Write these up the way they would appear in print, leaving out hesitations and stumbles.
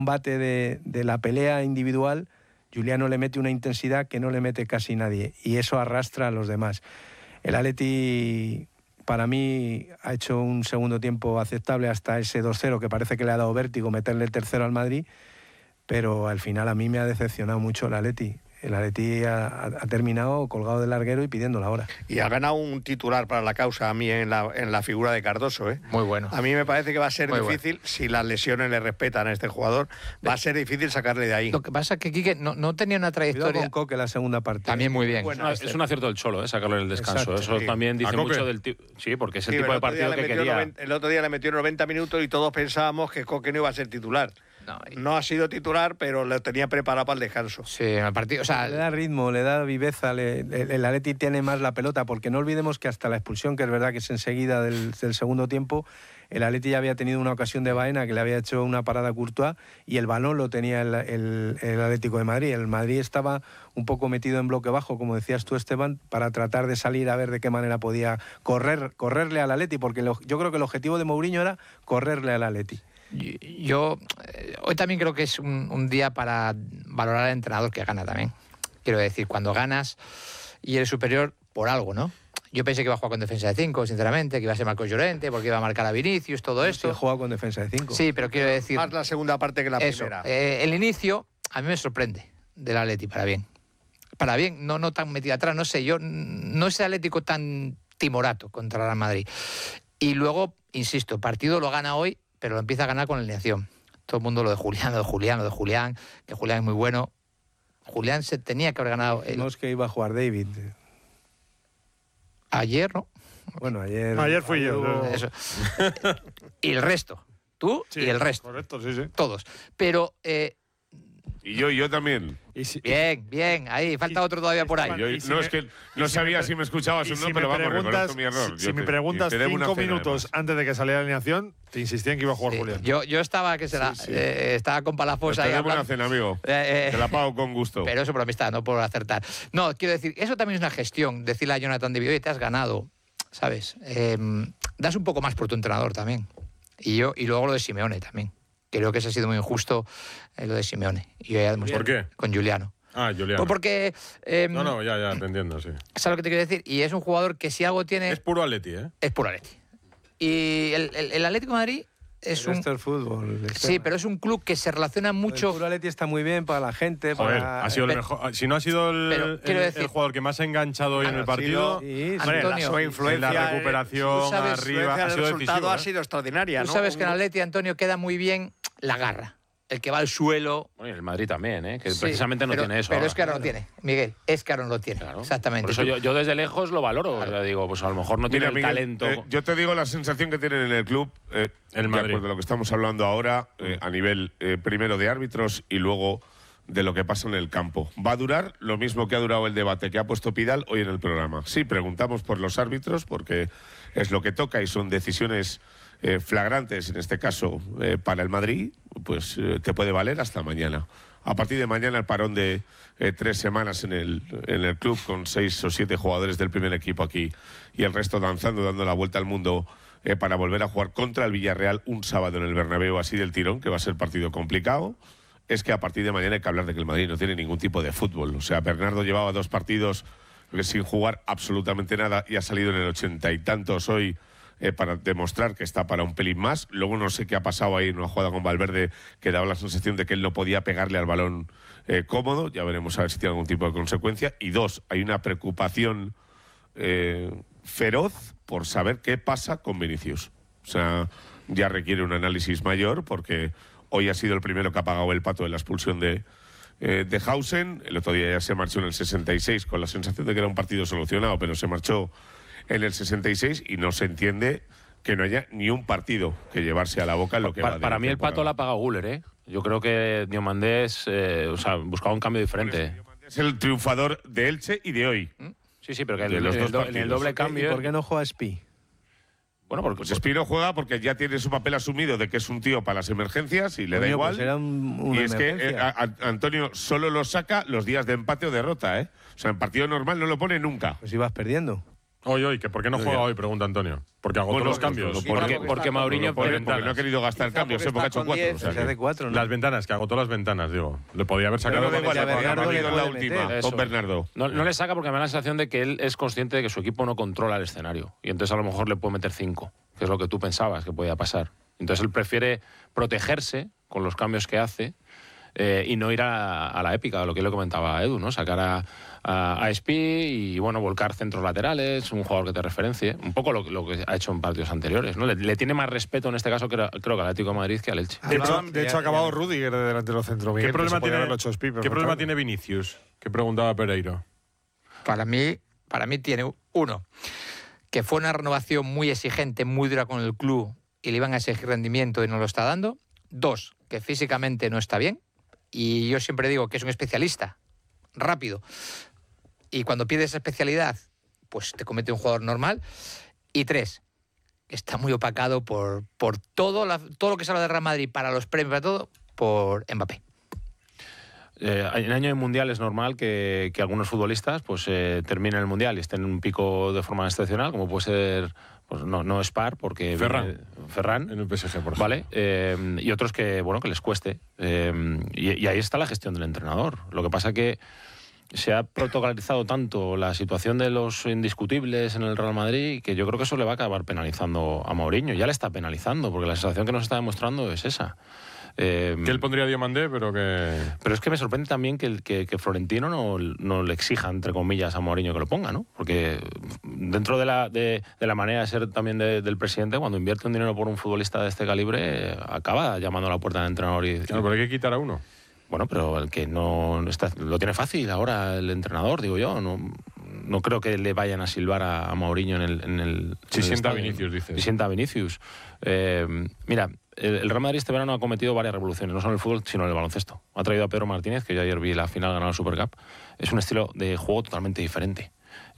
combate de la pelea individual, Juliano le mete una intensidad que no le mete casi nadie, y eso arrastra a los demás. El Atleti, para mí, ha hecho un segundo tiempo aceptable hasta ese 2-0, que parece que le ha dado vértigo meterle el tercero al Madrid, pero al final a mí me ha decepcionado mucho el Atleti. El Atleti ha terminado colgado del larguero y pidiendo la hora. Y ha ganado un titular para la causa a mí en la figura de Cardoso, ¿eh? Muy bueno. A mí me parece que va a ser muy difícil, si las lesiones le respetan a este jugador, va a ser difícil sacarle de ahí. Lo que pasa es que Quique no tenía una trayectoria... Cuidado con Coque la segunda parte. También muy bien. Bueno, es un acierto del Cholo, sacarlo en el descanso. Exacto, Eso sí. también dice mucho del tipo. Sí, porque es el tipo de partido que quería. El otro día le metió 90 minutos y todos pensábamos que Coque no iba a ser titular. No ha sido titular, pero lo tenía preparado para el descanso. Sí, el partido, o sea, le da ritmo, le da viveza, el Atleti tiene más la pelota, porque no olvidemos que hasta la expulsión, que es verdad que es enseguida del segundo tiempo, el Atleti ya había tenido una ocasión de Baena, que le había hecho una parada a Courtois, y el balón lo tenía el Atlético de Madrid. El Madrid estaba un poco metido en bloque bajo, como decías tú, Esteban, para tratar de salir a ver de qué manera podía correrle al Atleti, porque yo creo que el objetivo de Mourinho era correrle al Atleti. Yo hoy también creo que es un día para valorar al entrenador que gana también. Quiero decir, cuando ganas y eres superior por algo, ¿no? Yo pensé que iba a jugar con defensa de 5, sinceramente, que iba a ser Marcos Llorente, porque iba a marcar a Vinicius, todo esto. Sí, juega con defensa de 5. Sí, pero quiero decir... Más la segunda parte que la eso, primera. El inicio a mí me sorprende del Atleti, para bien. Para bien, no tan metido atrás, no sé, yo no es Atlético tan timorato contra el Real Madrid. Y luego, insisto, el partido lo gana hoy, pero lo empieza a ganar con alineación. Todo el mundo lo de Julián, que Julián es muy bueno. Julián se tenía que haber ganado... No es que iba a jugar David. Ayer, ¿no? Bueno, ayer... No, ayer fui yo. Eso. Y el resto. Tú Sí, y el resto. Correcto, sí, sí. Todos. Pero... Y yo también. Bien, ahí. Falta otro todavía por ahí. Es que no sabía si me escuchabas o no, pero vamos, reconozco mi error. Si me preguntas 5 minutos antes de que saliera la alineación, te insistí en que iba a jugar Julián. Yo estaba, estaba con Palafox ahí Te debo hablando. una cena, amigo. Te la pago con gusto. Pero eso por amistad, no por acertar. No, quiero decir, eso también es una gestión. Decirle a Jonathan David, oye, te has ganado, ¿sabes? Das un poco más por tu entrenador también. Y luego lo de Simeone también. Creo que eso ha sido muy injusto, lo de Simeone. Y ¿Por qué? Con Juliano. Ah, Juliano. Pues porque... ya, te entiendo, sí. ¿Sabes lo que te quiero decir? Y es un jugador que si algo tiene... Es puro Atleti, ¿eh? Es puro Atleti. Y el Atlético de Madrid es un... Esto es fútbol. Sí, pero es un club que se relaciona mucho... El puro Atleti está muy bien para la gente. Joder, para... ha sido el mejor. Si no ha sido el jugador que más ha enganchado hoy en el partido, Sí, Antonio, su influencia en la recuperación, tú sabes, arriba, ha el sido resultado decisivo, ha sido extraordinaria, Tú ¿no? sabes que en Atleti, Antonio, queda muy bien la garra. El que va al suelo... Bueno, y el Madrid también, ¿eh? Que Sí, precisamente no pero, tiene eso. Pero ahora. es que ahora no tiene, Miguel. Es que ahora no lo tiene. Claro. Exactamente. Por eso yo desde lejos lo valoro. Claro. O sea, digo, pues a lo mejor no tiene Mira, el Miguel, talento. yo te digo la sensación que tienen en el club, El de Madrid. acuerdo a lo que estamos hablando ahora, a nivel primero de árbitros y luego de lo que pasa en el campo. Va a durar lo mismo que ha durado el debate que ha puesto Pidal hoy en el programa. Sí, preguntamos por los árbitros porque es lo que toca y son decisiones flagrantes, en este caso para el Madrid, pues te puede valer hasta mañana. A partir de mañana el parón de 3 semanas en el club con 6 o 7 jugadores del primer equipo aquí y el resto danzando, dando la vuelta al mundo para volver a jugar contra el Villarreal un sábado en el Bernabéu así del tirón, que va a ser partido complicado. Es que a partir de mañana hay que hablar de que el Madrid no tiene ningún tipo de fútbol. O sea, Bernardo llevaba 2 partidos sin jugar absolutamente nada y ha salido en el 80 y tantos hoy para demostrar que está para un pelín más. Luego no sé qué ha pasado ahí en una jugada con Valverde que daba la sensación de que él no podía pegarle al balón cómodo. Ya veremos a ver si tiene algún tipo de consecuencia. Y 2, hay una preocupación feroz por saber qué pasa con Vinicius. O sea, ya requiere un análisis mayor porque hoy ha sido el primero que ha pagado el pato de la expulsión de Hausen. El otro día ya se marchó en el 66 con la sensación de que era un partido solucionado, pero se marchó en el 66 y no se entiende que no haya ni un partido que llevarse a la boca en lo que va de Para mí el pato lo ha pagado Güler, ¿eh? Yo creo que Diomandés buscaba un cambio diferente. Es el triunfador de Elche y de hoy. Sí, pero que De los dos en el partidos. doble ¿Y cambio... por qué no juega Spi? Bueno, porque Pues Espino juega porque ya tiene su papel asumido de que es un tío para las emergencias y le da Coño, igual. pues era una y es que emergencia. Antonio solo lo saca los días de empate o derrota, ¿eh? O sea, en partido normal no lo pone nunca. Pues ibas perdiendo. Hoy, que ¿por qué no juega hoy? Pregunta Antonio. Porque agotó los cambios. Porque Mauriño... Porque no ha querido gastar cambios, porque ha hecho 4. Se hace 4, ¿no? Las ventanas, que agotó las ventanas, digo. Le podía haber sacado... Pero igual, Bernardo le la puede última, meter. con Bernardo. No le saca porque me da la sensación de que él es consciente de que su equipo no controla el escenario. Y entonces a lo mejor le puede meter 5, que es lo que tú pensabas que podía pasar. Entonces él prefiere protegerse con los cambios que hace y no ir a la épica, lo que le comentaba Edu, ¿no? Sacar a Espi y, bueno, volcar centros laterales, un jugador que te referencie. Un poco lo que ha hecho en partidos anteriores, ¿no? Le tiene más respeto en este caso, creo que al Atlético de Madrid que al Elche. De hecho ha acabado Rüdiger de delantero centro. ¿Qué problema tiene Vinicius? Que preguntaba Pereiro. Para mí tiene uno, que fue una renovación muy exigente, muy dura con el club y le iban a exigir rendimiento y no lo está dando. 2, que físicamente no está bien. Y yo siempre digo que es un especialista, rápido. Y cuando pierde esa especialidad, pues te comete un jugador normal. Y 3, está muy opacado por todo lo que se habla de Real Madrid para los premios, para todo, por Mbappé. En año de Mundial es normal que algunos futbolistas pues terminen el Mundial y estén en un pico de forma excepcional, como puede ser... Pues no Spar, porque Ferran en el PSG, por ejemplo. ¿Vale? Y otros que les cueste. Y ahí está la gestión del entrenador. Lo que pasa que se ha protocolizado tanto la situación de los indiscutibles en el Real Madrid que yo creo que eso le va a acabar penalizando a Mourinho. Ya le está penalizando, porque la sensación que nos está demostrando es esa. Que él pondría a Diomandé, pero que... Pero es que me sorprende también que Florentino no le exija, entre comillas, a Mourinho que lo ponga, ¿no? Porque dentro de la manera de ser también del presidente, cuando invierte un dinero por un futbolista de este calibre, acaba llamando a la puerta del entrenador y... Claro, pero hay que quitar a uno. Bueno, pero el que no está, lo tiene fácil ahora el entrenador, digo yo. No creo que le vayan a silbar a Mourinho en el... Si sienta a Vinicius, dices. Si sienta a Vinicius. Mira, el Real Madrid este verano ha cometido varias revoluciones, no solo en el fútbol, sino en el baloncesto. Ha traído a Pedro Martínez, que yo ayer vi la final ganar la Supercup. Es un estilo de juego totalmente diferente.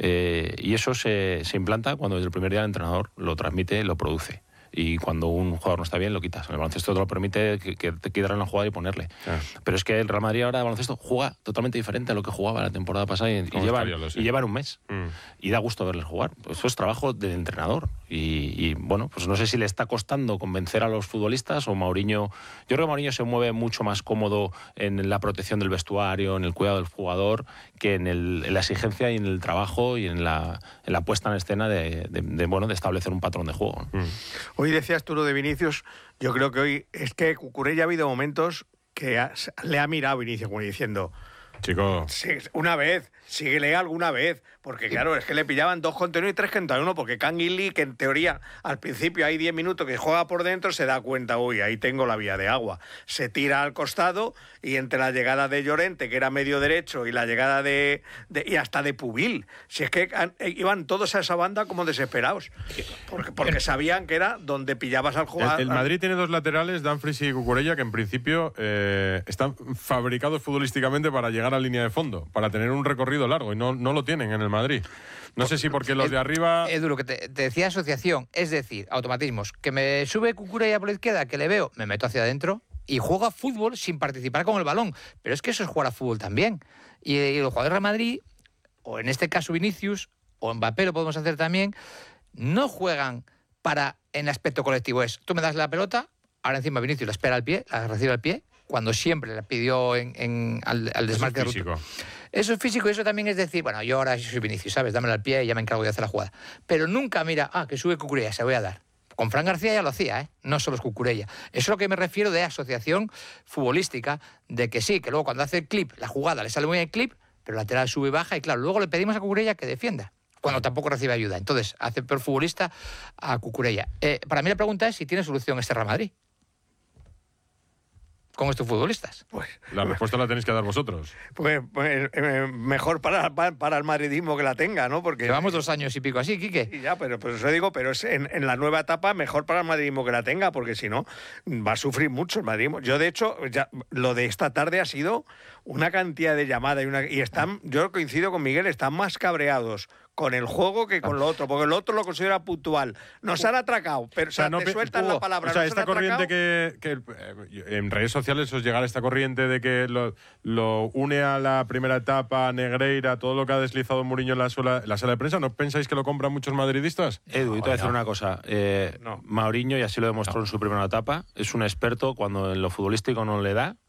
Y eso se implanta cuando desde el primer día el entrenador lo transmite, lo produce. Y cuando un jugador no está bien, lo quitas. En el baloncesto te lo permite que te quitaran la jugada y ponerle. Pero es que el Real Madrid ahora de baloncesto juega totalmente diferente a lo que jugaba la temporada pasada y llevan un mes. Y da gusto verles jugar. Pues eso es trabajo del entrenador. Y bueno, pues no sé si le está costando convencer a los futbolistas o Mourinho. Yo creo que Mourinho se mueve mucho más cómodo en la protección del vestuario, en el cuidado del jugador, que en la exigencia y en el trabajo y en la puesta en escena de establecer un patrón de juego, ¿no? Hoy decías tú lo de Vinicius, yo creo que hoy es que Cucurella ha habido momentos que le ha mirado a Vinicius como diciendo... Chico... Sí, una vez, síguele alguna vez, porque claro, es que le pillaban 2 contra 1 y 3 contra 1, porque Canguilí, que en teoría al principio hay 10 minutos que juega por dentro, se da cuenta, uy, ahí tengo la vía de agua. Se tira al costado y entre la llegada de Llorente, que era medio derecho, y la llegada y hasta de Pubil, si es que iban todos a esa banda como desesperados, porque sabían que era donde pillabas al jugador. El Madrid tiene 2 laterales, Dumfries y Cucurella, que en principio están fabricados futbolísticamente para llegar a línea de fondo, para tener un recorrido largo, y no lo tienen en el Madrid. No sé si porque los de arriba... Edu, lo que te decía asociación, es decir, automatismos. Que me sube Cucurella por la izquierda, que le veo, me meto hacia adentro y juego a fútbol sin participar con el balón. Pero es que eso es jugar a fútbol también. Y los jugadores de Madrid, o en este caso Vinicius, o Mbappé lo podemos hacer también, no juegan en el aspecto colectivo. Es, tú me das la pelota, ahora encima Vinicius la espera al pie, la recibe al pie, cuando siempre la pidió al desmarque de ruta. Eso es físico y eso también es decir, bueno, yo ahora soy Vinicius, ¿sabes? Dámela al pie y ya me encargo de hacer la jugada. Pero nunca mira, que sube Cucurella, se voy a dar. Con Fran García ya lo hacía, ¿eh? No solo es Cucurella. Eso es lo que me refiero de asociación futbolística, de que sí, que luego cuando hace el clip, la jugada le sale muy bien el clip, pero el lateral sube y baja y claro, luego le pedimos a Cucurella que defienda, cuando tampoco recibe ayuda. Entonces, hace peor futbolista a Cucurella. Para mí la pregunta es si tiene solución este Real Madrid con estos futbolistas. Pues, la respuesta la tenéis que dar vosotros. Pues mejor para el madridismo que la tenga, ¿no? Porque llevamos 2 años y pico así, Quique. Y ya, pero eso digo, pero es en la nueva etapa mejor para el madridismo que la tenga, porque si no va a sufrir mucho el madridismo. Yo, de hecho, lo de esta tarde ha sido una cantidad de llamadas y están, yo coincido con Miguel, están más cabreados con el juego que con lo otro, porque lo otro lo considera puntual. Nos han atracado, pero te sueltan la palabra. O sea, esta corriente que en redes sociales os llegará esta corriente de que lo une a la primera etapa, a Negreira, todo lo que ha deslizado Mourinho en la sala de prensa, ¿no pensáis que lo compran muchos madridistas? Edu, y te voy a decir una cosa. Mourinho, y así lo demostró en su primera etapa, es un experto cuando en lo futbolístico no le da,